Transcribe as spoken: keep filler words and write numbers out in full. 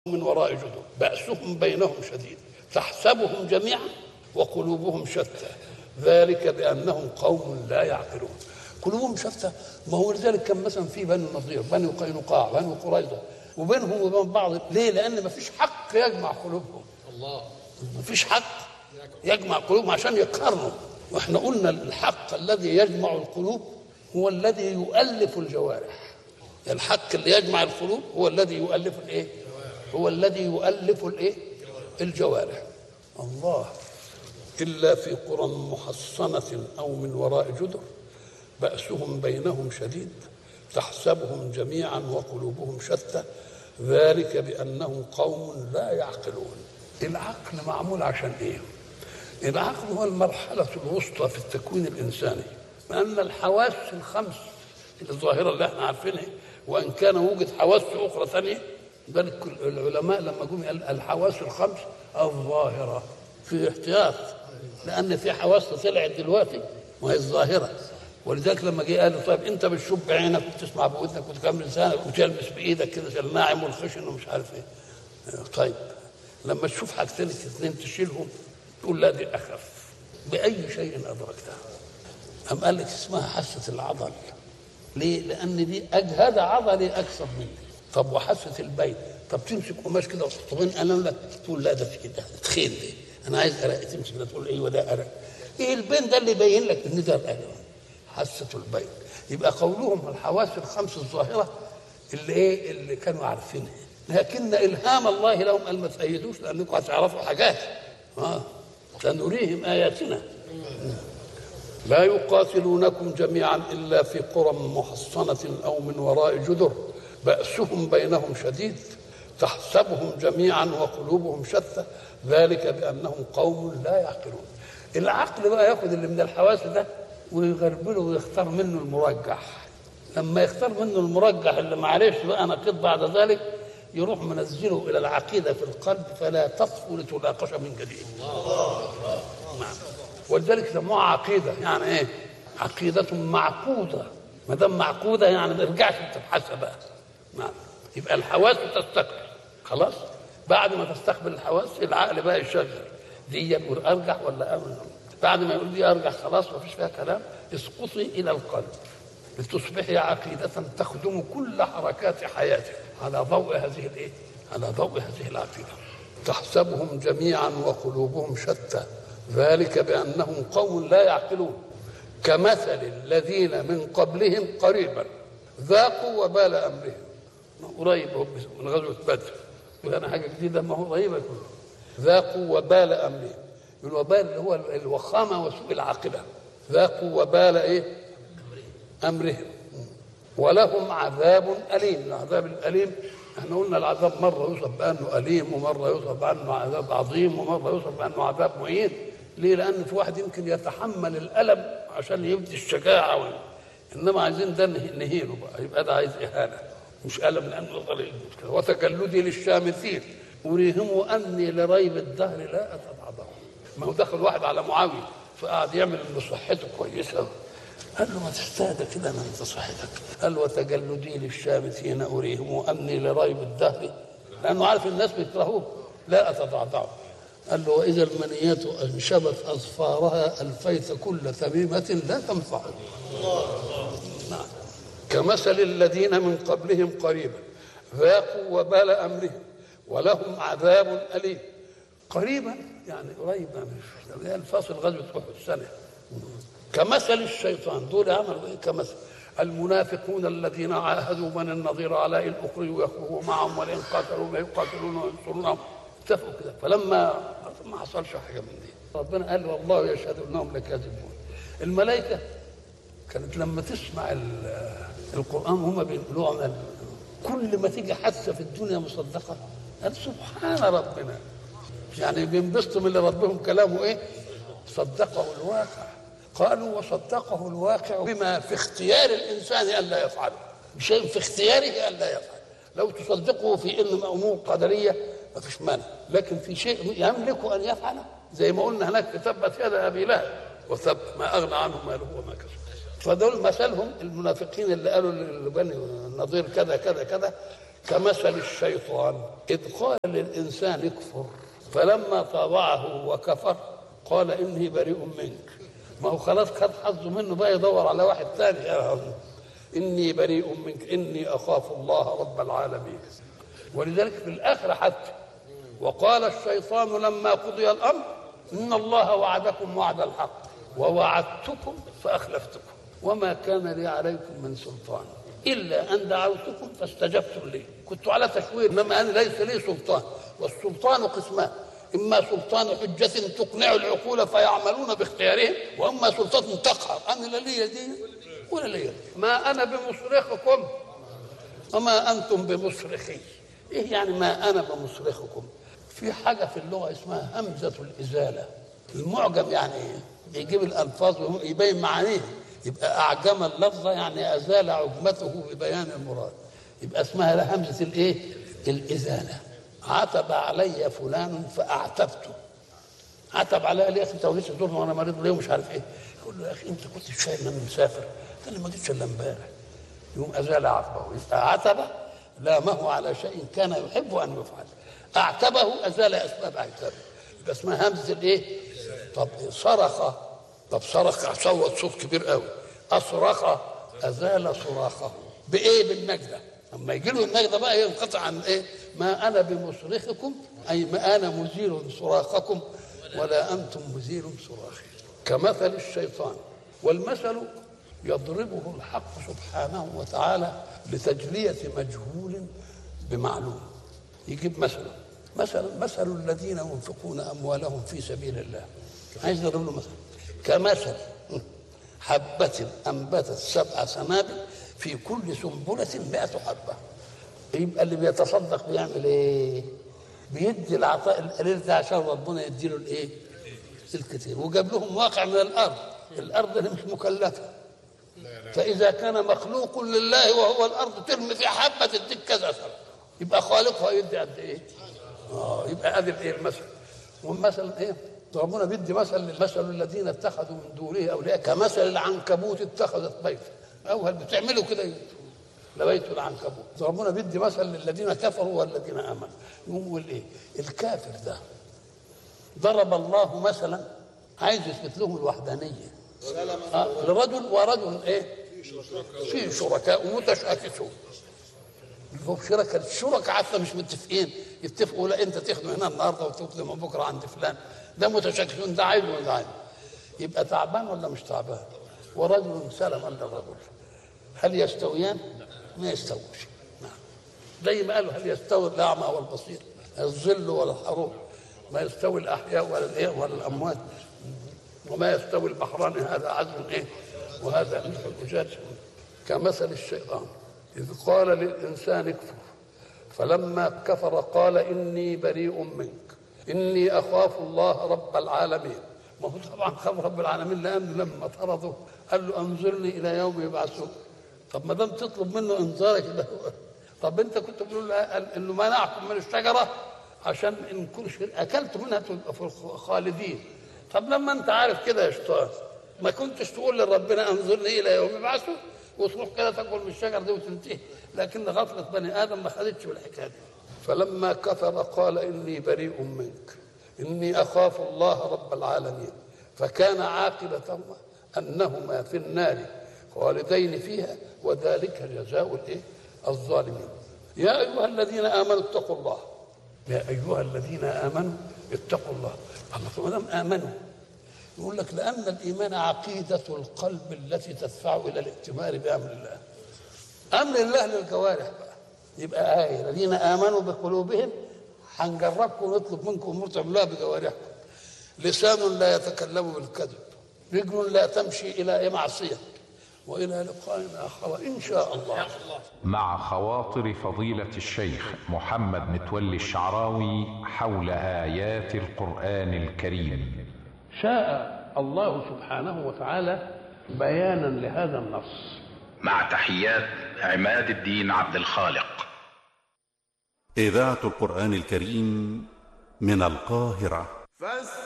من وراء جدر بأسهم بينهم شديد تحسبهم جميعا وقلوبهم شتى ذلك بأنهم قوم لا يعقلون. قلوبهم شتى، ما هو لذلك كان مثلا في بني النضير بني قينقاع بني قريظة وبينهم وبين بعض ليه؟ لأن ما فيش حق يجمع قلوبهم. الله ما فيش حق يجمع قلوبهم عشان يقارنوا. واحنا قلنا الحق الذي يجمع القلوب هو الذي يؤلف الجوارح. الحق اللي يجمع القلوب هو الذي يؤلف الايه؟ هو الذي يؤلف الايه؟ الجوارح. الله إلا في قرى محصنة أو من وراء جدر بأسهم بينهم شديد تحسبهم جميعا وقلوبهم شتى ذلك بأنهم قوم لا يعقلون. العقل معمول عشان ايه؟ العقل هو المرحلة الوسطى في التكوين الإنساني، لأن الحواس الخمس الظاهرة اللي احنا عارفينها وإن كان وجد حواس أخرى ثانية، بل العلماء لما جم قال الحواس الخمس الظاهرة في احتياط، لأن في حواس طلعت دلوقتي وهي الظاهرة. ولذلك لما جه قال طيب أنت بتشوف بعينك وتسمع بودنك وتكمل لسانك وتلمس بإيدك كده الناعم والخشن ومش عارف إيه. طيب لما تشوف حاجتين اثنين تشيلهم تقول لا دي أخف، بأي شيء أدركتها؟ أم قال لك اسمها حاسة العضل. ليه؟ لأن دي أجهد عضلي أكثر مني. طب وحاسة البين، طب تمسك قماش كده وتطبين ألم لك تقول لا ده في كده تخين دي أنا عايز أرق، تمسك كده تقول أيوه ده أرق. إيه البين ده اللي يبين لك إن ده الألم؟ حاسة البين. يبقى قولهم الحواس الخمس الظاهرة اللي إيه اللي كانوا عارفينها، لكن إلهام الله لهم قال ما تأيدوش لأنكم هتعرفوا حاجات. آه سنريهم آياتنا. لا يقاتلونكم جميعا إلا في قرى محصنة أو من وراء جدر بأسهم بينهم شديد تحسبهم جميعا وقلوبهم شتى ذلك بأنهم قوم لا يعقلون. العقل بقى ياخذ اللي من الحواس ده ويغربله ويختار منه المرجح. لما يختار منه المرجح اللي معلش بقى نقيض بعد ذلك يروح منزله إلى العقيدة في القلب فلا تصفو لتناقش من جديد. نعم. ولذلك سموها عقيدة، يعني ايه؟ عقيدة معقودة. ما دام معقودة يعني ما ترجعش تبحثها بقى. نعم. يبقى الحواس تستقبل خلاص، بعد ما تستقبل الحواس العقل بقى يشغل دي يقول ارجح ولا امن. بعد ما يقول دي ارجح خلاص ما فيش فيها كلام، اسقطي الى القلب لتصبحي عقيدة تخدم كل حركات حياتك على ضوء هذه الايه؟ على ضوء هذه العقيدة. تحسبهم جميعا وقلوبهم شتى ذلك بأنهم قوم لا يعقلون كمثل الذين من قبلهم قريبا ذاقوا وبال أمرهم. قريب من غزوة بدر وأنا حاجة جديدة ما هو قريبة كله. ذاقوا وبال أمرهم، الوبال اللي هو الوخامة وسوء العاقبة. ذاقوا وبال إيه؟ أمرهم ولهم عذاب أليم. العذاب الأليم احنا قلنا العذاب مرة يوصف بأنه أليم ومرة يوصف بأنه عذاب عظيم ومرة يوصف بأنه عذاب مهين. ليه؟ لأن في واحد يمكن يتحمل الألم عشان يبدي الشجاعة و... إنما عايزين ده نهينه بقى، يبقى ده عايز إهانة مش ألم لأنه ضريب. وتجلدي للشامثين أريهم أني لريب الدهر لا أتضعضع. ما هو دخل واحد على معاوية فقعد يعمل إن صحته كويسة، قال له ما تستهدى كده انا انت صحتك. قال له وتجلدي للشامثين اريهم اني لريب الدهر، لانه عارف الناس بيكرهوه لا اتضعضع. قال له واذا المنيات انشبت اظفارها الفيت كل تميمه لا تنفع. نعم. كمثل الذين من قبلهم قريبا ذاقوا وبال امرهم ولهم عذاب اليم. قريبا يعني قريبا مش الفاصل غزوه احد سنه. كمثل الشيطان، دول عملوا ايه؟ كمثل المنافقون الذين عاهدوا من النظير على ان اخرجوا يخرجوا معهم ولئن قاتلوا ما يقاتلون وينصرونهم اتفقوا كده. فلما ما حصلش حاجه من دي ربنا قال والله يشهد انهم لكاذبون. الملائكه كانت لما تسمع القران هم بيقولوا كل ما تيجي حادثه في الدنيا مصدقه قال سبحان ربنا، يعني بينبسطوا من اللي ربهم كلامه ايه؟ صدقه الواقع. قالوا وصدقه الواقع بما في اختيار الإنسان ألا يفعله، بشيء في اختياره ألا يفعل. لو تصدقه في إن أمور قدرية ما فيش مانع، لكن في شيء يملك أن يفعله زي ما قلنا هناك تبت يد أبي لهب وثب ما أغنى عنه ماله وما كسب. فدول مثلهم المنافقين اللي قالوا لبني النضير كذا كذا كذا كمثل الشيطان إذ قال للإنسان اكفر فلما طاوعه وكفر قال إني بريء منك. ما هو خلاص خد حظه منه بقى يدور على واحد ثاني. إني بريء منك إني أخاف الله رب العالمين. ولذلك في الآخرة حتى وقال الشيطان لما قضي الأمر إن الله وعدكم وعد الحق ووعدتكم فأخلفتكم وما كان لي عليكم من سلطان إلا أن دعوتكم فاستجبتم لي. كنت على تشوير إنما أنا ليس لي سلطان. والسلطان قسمان: إما سلطان حجة تقنع العقول فيعملون باختيارهم، وإما سلطة تقهر. أنا لا لي دين ولا لي دين. ما أنا بمصرخكم وما أنتم بمصرخي. إيه يعني ما أنا بمصرخكم؟ في حاجة في اللغة اسمها همزة الإزالة. المعجم يعني بيجيب الألفاظ ويبين معانيها، يبقى أعجم اللفظ يعني أزال عجمته ببيان المراد، يبقى اسمها همزة الإيه؟ الإزالة. عتب علي فلان فأعتبته. عتب علي ليه؟ أنت ما جيتش تزورني وأنا مريض ليه ومش عارف إيه. يقول له يا أخي أنت كنت شايل إن أنا مسافر، قال لي ما جيتش إلا إمبارح. يقوم أزال عتبه. يبقى عتب لامه على شيء كان يحب أن يفعل، أعتبه أزال أسباب عتابه، يبقى اسمها همزة الإيه؟ طب صرخ، طب صرخ صوت صوت كبير قوي. أصرخ أزال صراخه بإيه؟ بالنجدة. أما يجي له النجدة بقى ينقطع عن إيه؟ ما أنا بمصرخكم أي ما أنا مزيل صراخكم ولا أنتم مزيل صراخي. كمثل الشيطان. والمثل يضربه الحق سبحانه وتعالى لتجلية مجهول بمعلوم. يجيب مثلا مثلا مثل الذين ينفقون أموالهم في سبيل الله. عايز نضرب له مثلا: كمثل حبة أنبتت سبع سنابل في كل سنبلة مئة حبة. يبقى اللي بيتصدق بيعمل ايه؟ بيدي العطاء القليل ده عشان ربنا يديله الايه؟ الكثير. وجاب لهم واقع من الارض، الارض اللي مش مكلفه، فاذا كان مخلوق لله وهو الارض ترمي في حبه تديك كذا سنه، يبقى خالقها يدي قد ايه؟ اه يبقى ادي الايه المثل. والمثل ايه؟ ربنا بيدي مثل مثل الذين اتخذوا من دونه اولياء كمثل العنكبوت اتخذت بيتا. اول بتعملوا كده لبيت العنكبوت. ربنا بيدي مثل للذين كفروا والذين امنوا. يقول ايه؟ الكافر ده ضرب الله مثلا عايز يثبت لهم الوحدانيه. آه لرجل ورجل ايه؟ في شركاء متشاكسون. شركاء الشركاء حتى مش متفقين، يتفقوا لا انت تخدم هنا النهارده وتخدم بكره عند فلان. ده متشاكسون، ده عايز وده عايز. يبقى تعبان ولا مش تعبان؟ ورجل سلم عند الرجل. هل يستويان؟ ما يستووش. نعم. زي ما قالوا هل يستوي الاعمى والبصير، الظل ولا الحروب، ما يستوي الاحياء ولا الايه ولا الاموات، وما يستوي البحران هذا عذب ايه وهذا ملح اجاج. كمثل الشيطان اذ قال للانسان اكفر فلما كفر قال اني بريء منك اني اخاف الله رب العالمين. ما هو طبعا خاف رب العالمين لانه لما طرده قال له انظرني الى يوم يبعثون. طب ما دام تطلب منه انذارك ده، طب انت كنت بتقول له انه منعكم من الشجره عشان ان كل اكلت منها تبقى خالدين. طب لما انت عارف كده يا شيطان ما كنتش تقول لربنا انظرني الى يوم يبعثون وتروح كده تاكل من الشجره دي وتنتهي. لكن غفله بني ادم ما خدتش بالحكايه دي. فلما كفر قال اني بريء منك اني اخاف الله رب العالمين. فكان عاقبتهما انهما في النار خالدين فيها وذلك جزاء الايه؟ الظالمين. يا ايها الذين امنوا اتقوا الله. يا ايها الذين امنوا اتقوا الله. الله ما دام امنوا يقول لك لان الايمان عقيده القلب التي تدفع الى الائتمار بامر الله. امر الله للجوارح بقى. يبقى ايه؟ الذين امنوا بقلوبهم هنجربكم ونطلب منكم امور تعملوها بجوارحكم. لسان لا يتكلم بالكذب، رجل لا تمشي الى معصيه، وإلى لقاء آخر إن شاء الله. مع خواطر فضيلة الشيخ محمد متولي الشعراوي حول آيات القرآن الكريم. شاء الله سبحانه وتعالى بيانا لهذا النص. مع تحيات عماد الدين عبد الخالق. إذاعة القرآن الكريم من القاهرة.